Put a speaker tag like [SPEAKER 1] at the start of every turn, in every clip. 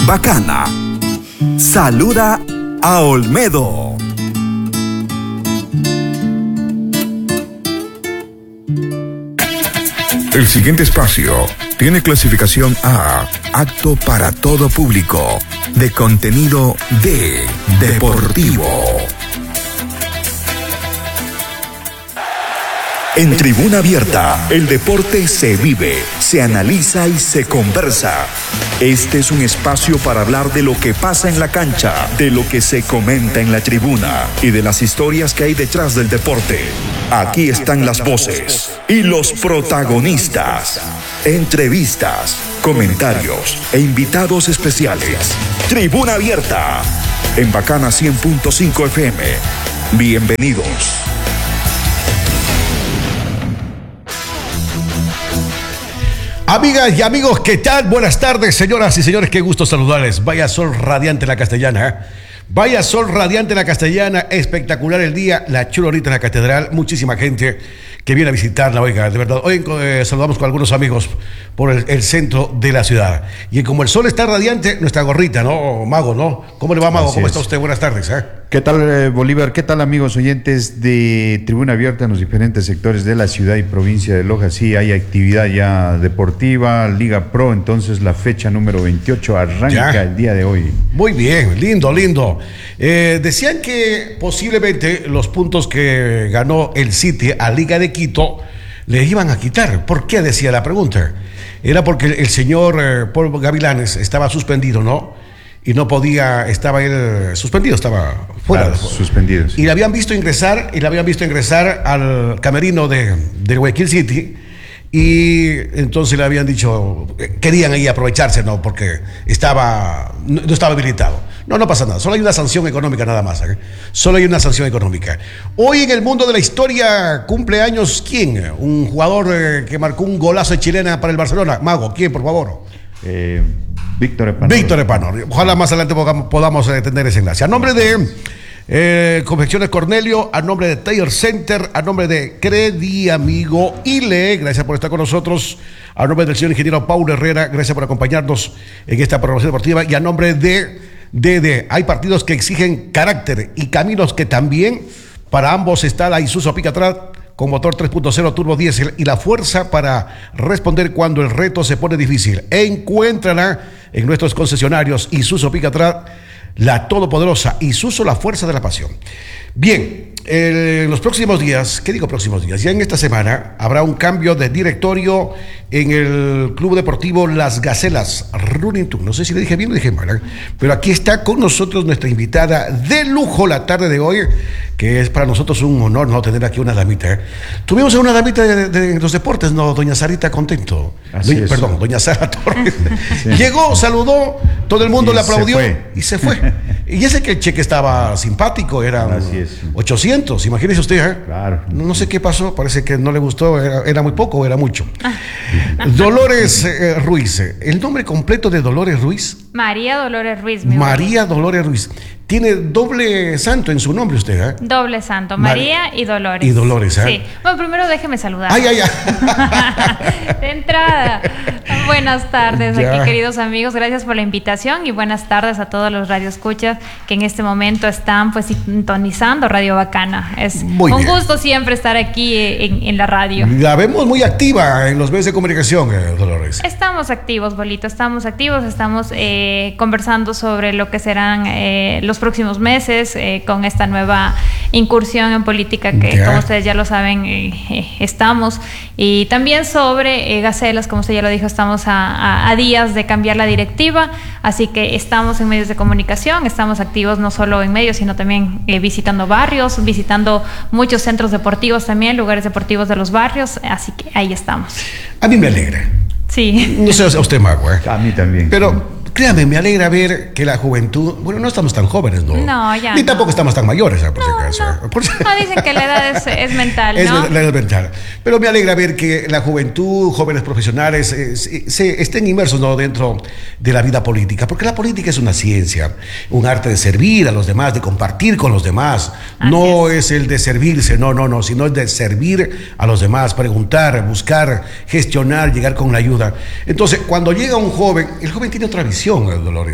[SPEAKER 1] Bacana. Saluda a Olmedo.
[SPEAKER 2] El siguiente espacio tiene clasificación A, apto para todo público, de contenido D, deportivo.
[SPEAKER 1] En Tribuna Abierta, el deporte se vive, se analiza y se conversa. Este es un espacio para hablar de lo que pasa en la cancha, de lo que se comenta en la tribuna y de las historias que hay detrás del deporte. Aquí están las voces y los protagonistas. Entrevistas, comentarios e invitados especiales. Tribuna Abierta, en Bacana 100.5 FM. Bienvenidos.
[SPEAKER 3] Amigas y amigos, ¿qué tal? Buenas tardes, señoras y señores, qué gusto saludarles. Vaya sol radiante en la Castellana, ¿eh? Vaya sol radiante en la Castellana, espectacular el día, la chulorita en la catedral, muchísima gente que viene a visitarla, oiga, de verdad. Hoy saludamos con algunos amigos por el centro de la ciudad. Y como el sol está radiante, nuestra gorrita, ¿no? Mago, ¿no? ¿Cómo le va, Mago? ¿Cómo está usted? Buenas tardes, ¿eh?
[SPEAKER 4] ¿Qué tal, Bolívar? ¿Qué tal, amigos oyentes de Tribuna Abierta en los diferentes sectores de la ciudad y provincia de Loja? Sí, hay actividad ya deportiva, Liga Pro, entonces la fecha número 28 arranca ya el día de hoy.
[SPEAKER 3] Muy bien, lindo, lindo. Decían que posiblemente los puntos que ganó el City a Liga de Quito le iban a quitar. ¿Por qué? Decía la pregunta. Era porque el señor Paul Gavilanes estaba suspendido, ¿no? Y no podía, estaba él suspendido, estaba fuera.
[SPEAKER 4] Claro, suspendido. Sí.
[SPEAKER 3] Y le habían visto ingresar, al camerino de Guayaquil City, y entonces le habían dicho, querían ahí aprovecharse, ¿no? Porque no estaba habilitado. No pasa nada, solo hay una sanción económica nada más, ¿eh? Solo hay una sanción económica. Hoy en el mundo de la historia cumple años, ¿quién? Un jugador que marcó un golazo de chilena para el Barcelona. Mago, ¿quién, por favor?
[SPEAKER 4] Víctor Epanor.
[SPEAKER 3] Víctor Epanor. Ojalá más adelante podamos tener ese enlace. A nombre de Confecciones Cornelio, a nombre de Taylor Center, a nombre de Credi Amigo Ile, gracias por estar con nosotros. A nombre del señor ingeniero Paulo Herrera, gracias por acompañarnos en esta programación deportiva. Y a nombre de hay partidos que exigen carácter y caminos que también, para ambos está la Isuzu Picatrat con motor 3.0 turbo diésel y la fuerza para responder cuando el reto se pone difícil. Encuéntrala en nuestros concesionarios Isuzu Picatrat, la todopoderosa Isuzu, la fuerza de la pasión. Bien, en los próximos días, ¿qué digo próximos días? Ya en esta semana habrá un cambio de directorio en el Club Deportivo Las Gacelas Running Tour. No sé si le dije bien o le dije mal, pero aquí está con nosotros nuestra invitada de lujo la tarde de hoy, que es para nosotros un honor, ¿no?, tener aquí una damita. Tuvimos a una damita de los deportes, ¿no? Doña Sarita Contento. Doña Sara Torres. Sí. Llegó, saludó, todo el mundo le aplaudió y se fue. Y ese que el cheque estaba simpático, era 800, imagínese usted, ¿eh?
[SPEAKER 4] Claro.
[SPEAKER 3] No sé qué pasó, parece que no le gustó, era muy poco o era mucho. Dolores Ruiz, ¿el nombre completo de Dolores Ruiz?
[SPEAKER 5] María Dolores Ruiz.
[SPEAKER 3] María Dolores Ruiz. Tiene doble santo en su nombre usted, ¿eh?
[SPEAKER 5] Doble santo, María y Dolores.
[SPEAKER 3] Y Dolores, ¿eh?
[SPEAKER 5] Sí. Bueno, primero déjeme saludar.
[SPEAKER 3] Ay.
[SPEAKER 5] De entrada, buenas tardes aquí, queridos amigos. Gracias por la invitación y buenas tardes a todos los radioescuchas que en este momento están pues sintonizando Radio Bacana. Es muy un gusto siempre estar aquí en la radio.
[SPEAKER 3] La vemos muy activa en los medios de comunicación, Dolores.
[SPEAKER 5] Estamos activos, Bolito, estamos activos, estamos conversando sobre lo que serán los próximos meses con esta nueva incursión en política que, como ustedes ya lo saben, estamos, y también sobre Gacelas, como usted ya lo dijo, estamos a días de cambiar la directiva, así que estamos en medios de comunicación, estamos activos no solo en medios, sino también visitando barrios, visitando muchos centros deportivos también, lugares deportivos de los barrios, así que ahí estamos.
[SPEAKER 3] A mí me alegra.
[SPEAKER 5] Sí.
[SPEAKER 3] No sé a usted, Mago, ¿eh?
[SPEAKER 4] A mí también.
[SPEAKER 3] Pero créame, me alegra ver que la juventud, bueno, no estamos tan jóvenes, ¿no?
[SPEAKER 5] No, ya
[SPEAKER 3] ni tampoco estamos tan mayores, por si acaso.
[SPEAKER 5] No, dicen que la edad es mental, ¿no?
[SPEAKER 3] La edad es mental. Pero me alegra ver que la juventud, jóvenes profesionales, se estén inmersos, ¿no?, dentro de la vida política, porque la política es una ciencia, un arte de servir a los demás, de compartir con los demás. No es el de servirse, no, sino el de servir a los demás, preguntar, buscar, gestionar, llegar con la ayuda. Entonces, cuando llega un joven, el joven tiene otra visión, Dolores.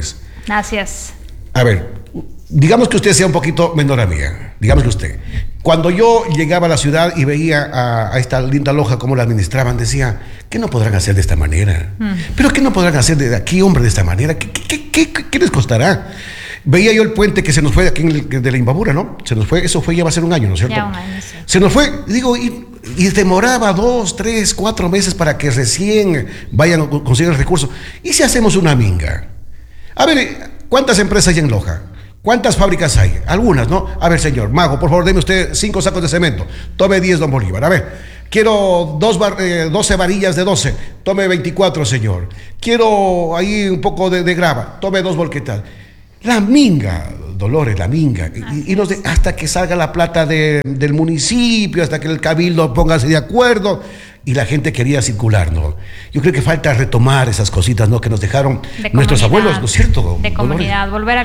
[SPEAKER 5] Así es.
[SPEAKER 3] A ver, digamos que usted sea un poquito menor a mí, digamos que usted. Cuando yo llegaba a la ciudad y veía a esta linda loja cómo la administraban, decía, ¿qué no podrán hacer de esta manera? ¿Pero qué no podrán hacer de aquí, hombre, de esta manera? ¿Qué les costará? Veía yo el puente que se nos fue aquí de la Imbabura, ¿no? Se nos fue, eso fue, ya va a ser un año, ¿no es cierto?
[SPEAKER 5] Ya un año, sí.
[SPEAKER 3] Se nos fue, digo, y demoraba 2, 3, 4 meses para que recién vayan a conseguir el recurso. ¿Y si hacemos una minga? A ver, ¿cuántas empresas hay en Loja? ¿Cuántas fábricas hay? Algunas, ¿no? A ver, señor Mago, por favor, deme usted 5 sacos de cemento. Tome 10, don Bolívar. A ver, quiero 12 varillas de 12. Tome 24, señor. Quiero ahí un poco de grava. Tome 2 volquetas. La minga, Dolores, la minga. Hasta que salga la plata del municipio, hasta que el cabildo póngase de acuerdo. Y la gente quería circular, ¿no? Yo creo que falta retomar esas cositas, ¿no? Que nos dejaron nuestros abuelos, ¿no es cierto?
[SPEAKER 5] De comunidad, volver a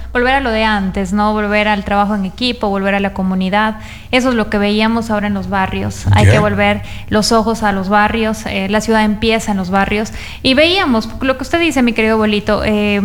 [SPEAKER 5] lo de antes, ¿no? Volver al trabajo en equipo, volver a la comunidad. Eso es lo que veíamos ahora en los barrios. Hay que volver los ojos a los barrios. La ciudad empieza en los barrios. Y veíamos, lo que usted dice, mi querido abuelito,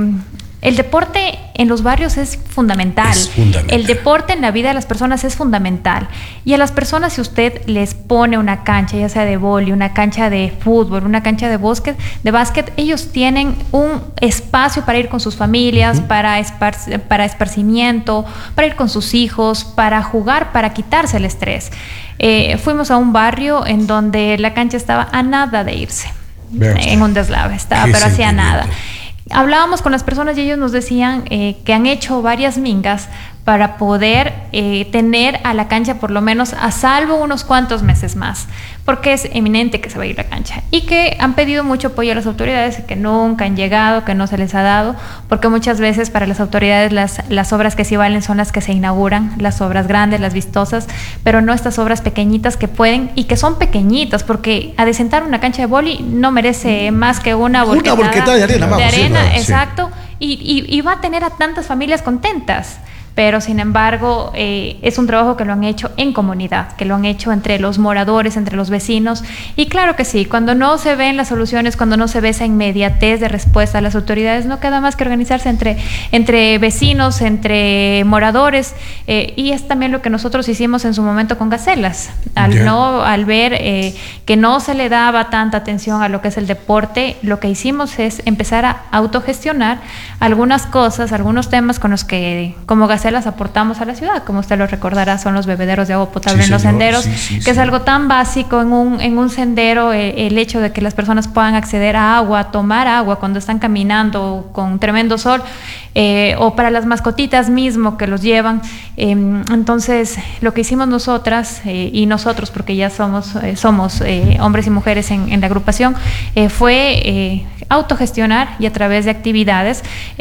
[SPEAKER 5] el deporte en los barrios es fundamental. El deporte en la vida de las personas es fundamental. Y a las personas, si usted les pone una cancha, ya sea de vóley, una cancha de fútbol, una cancha de básquet, ellos tienen un espacio para ir con sus familias, para esparcimiento, para ir con sus hijos, para jugar, para quitarse el estrés. Fuimos a un barrio en donde la cancha estaba a nada de irse. En un deslave estaba, pero hacía nada. Hablábamos con las personas y ellos nos decían que han hecho varias mingas para poder tener a la cancha por lo menos a salvo unos cuantos meses más, porque es eminente que se va a ir la cancha, y que han pedido mucho apoyo a las autoridades que nunca han llegado, que no se les ha dado, porque muchas veces para las autoridades las obras que sí valen son las que se inauguran, las obras grandes, las vistosas, pero no estas obras pequeñitas que pueden, y que son pequeñitas, porque adecentar una cancha de vóley no merece más que una volquetada
[SPEAKER 3] de arena,
[SPEAKER 5] exacto, y va a tener a tantas familias contentas. Pero sin embargo es un trabajo que lo han hecho en comunidad, que lo han hecho entre los moradores, entre los vecinos, y claro que sí, cuando no se ven las soluciones, cuando no se ve esa inmediatez de respuesta a las autoridades, no queda más que organizarse entre vecinos, entre moradores, y es también lo que nosotros hicimos en su momento con Gacelas, al ver que no se le daba tanta atención a lo que es el deporte, lo que hicimos es empezar a autogestionar algunas cosas, algunos temas con los que como Gacelas aportamos a la ciudad, como usted lo recordará, son los bebederos de agua potable en los senderos, que es algo tan básico en un sendero, el hecho de que las personas puedan acceder a agua, tomar agua cuando están caminando con tremendo sol, o para las mascotitas mismo que los llevan. Entonces, lo que hicimos nosotras y nosotros, porque ya somos hombres y mujeres en la agrupación, fue autogestionar y a través de actividades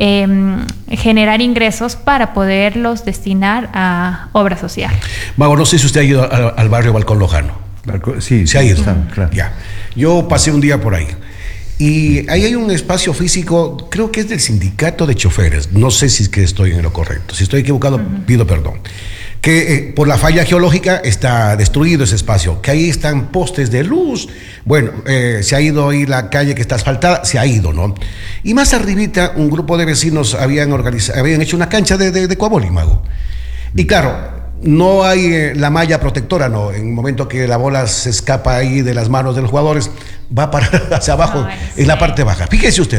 [SPEAKER 5] generar ingresos para poderlos destinar a obra social.
[SPEAKER 3] Mago, no sé si usted ha ido al barrio Balcón Lojano.
[SPEAKER 4] Sí,
[SPEAKER 3] se ha ido.
[SPEAKER 4] Claro.
[SPEAKER 3] Ya. Yo pasé un día por ahí. Y ahí hay un espacio físico, creo que es del sindicato de choferes. No sé si es que estoy en lo correcto. Si estoy equivocado, pido perdón. Que por la falla geológica está destruido ese espacio, que ahí están postes de luz. Bueno, se ha ido ahí la calle que está asfaltada, se ha ido, ¿no? Y más arribita, un grupo de vecinos habían hecho una cancha de cuavoli, Mago. Y claro, no hay la malla protectora, ¿no? En el momento que la bola se escapa ahí de las manos de los jugadores, va a parar hacia abajo, en la parte baja. Fíjese usted,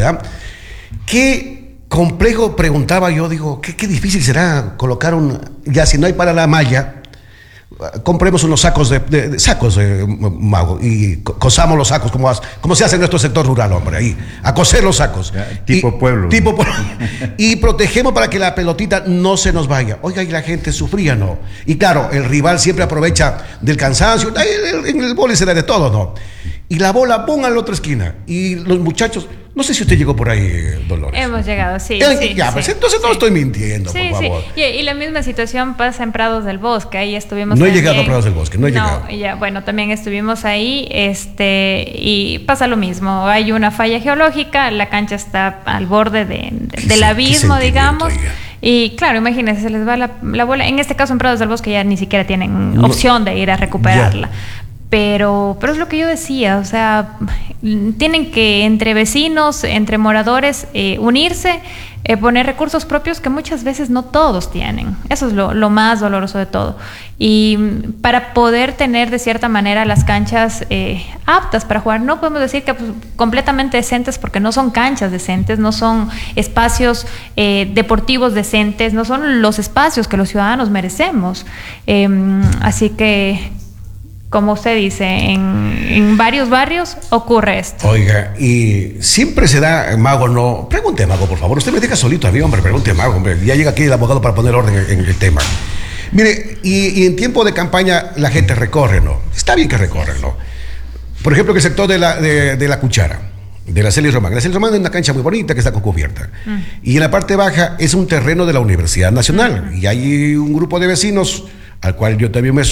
[SPEAKER 3] ¿qué complejo? Preguntaba yo, digo, ¿qué difícil será colocar ya si no hay para la malla, compremos unos sacos sacos, Mago, y cosamos los sacos como se hace en nuestro sector rural, hombre, ahí, a coser los sacos.
[SPEAKER 4] Tipo pueblo.
[SPEAKER 3] Y protegemos para que la pelotita no se nos vaya. Oiga, y la gente sufría, ¿no? Y claro, el rival siempre aprovecha del cansancio, en el vóley se da de todo, ¿no? Y la bola, ¡pum!, a la otra esquina. Y los muchachos, no sé si usted llegó por ahí, Dolores.
[SPEAKER 5] Hemos llegado, sí.
[SPEAKER 3] Pues entonces no estoy mintiendo, por favor.
[SPEAKER 5] Y la misma situación pasa en Prados del Bosque, ahí estuvimos.
[SPEAKER 3] No he llegado a Prados del Bosque, no he llegado.
[SPEAKER 5] Ya, bueno, también estuvimos ahí, y pasa lo mismo. Hay una falla geológica, la cancha está al borde del abismo, digamos. Oiga. Y claro, imagínense, se les va la bola. En este caso, en Prados del Bosque ya ni siquiera tienen opción de ir a recuperarla. Pero es lo que yo decía, o sea, tienen que entre vecinos, entre moradores, unirse, poner recursos propios que muchas veces no todos tienen. Eso es lo más doloroso de todo. Y para poder tener de cierta manera las canchas aptas para jugar, no podemos decir que pues, completamente decentes, porque no son canchas decentes, no son espacios deportivos decentes, no son los espacios que los ciudadanos merecemos. Así que, como usted dice, en varios barrios ocurre esto.
[SPEAKER 3] Oiga, y siempre se da, Mago, no. Pregunte a Mago, por favor. Usted me deja solito a mí, hombre. Pregunte a Mago, hombre. Ya llega aquí el abogado para poner orden en el tema. Mire, y en tiempo de campaña la gente recorre, ¿no? Está bien que recorre, ¿no? Por ejemplo, que el sector de la Cuchara, de la Celis Román. La Celis Román es una cancha muy bonita que está con cubierta. Y en la parte baja es un terreno de la Universidad Nacional. Y hay un grupo de vecinos, al cual yo también me